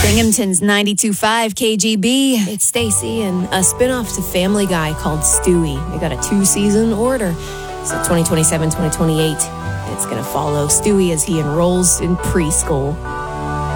Binghamton's 92.5 KGB. It's Stacy and a spinoff to Family Guy called Stewie. They got a 2-season order. So 2027-2028. It's going to follow Stewie as he enrolls in preschool.